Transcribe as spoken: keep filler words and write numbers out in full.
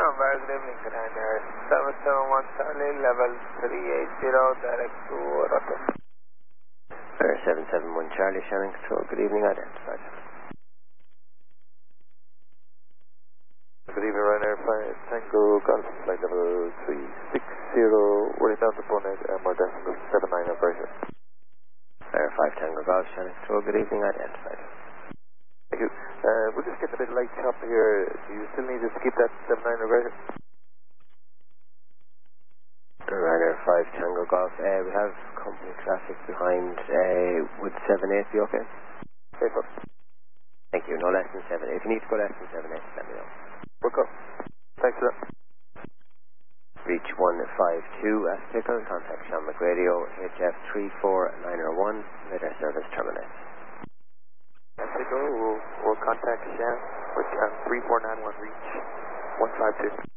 November, good evening, Commander. seven seven one Charlie, level three eight zero, direct to Rotterdam. Air seven seven one Charlie, Shannon Control, good evening, identified. Good evening, Ryanair five Tango Golf, flight level three six zero, running down to Bonnet, M R decimal seven nine operator. Air five Tango Golf, Shannon Control, good evening, identified. Thank you. Uh, we're just getting a bit light chop here. Do you still need us to keep that seven nine operator? Ryanair five Tango Golf, uh, we have company traffic behind, uh, would seven eight be okay? Okay, sir. Thank you, no less than seven. If you need to go less than seven eight, let me know. We'll go. Thanks for that. Reach one five two as pickle, contact Sean McRadio, H F three four nine zero one, radar service terminate. As they go, we'll, we'll contact Shan, which uh, three four nine one reach one five two.